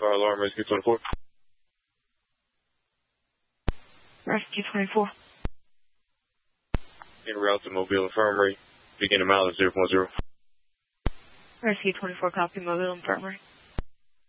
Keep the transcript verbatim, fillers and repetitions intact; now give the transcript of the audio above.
Fire alarm, Rescue twenty-four. Rescue twenty-four. En route to Mobile Infirmary. Beginning mileage zero point zero. Rescue twenty-four, copy Mobile Infirmary.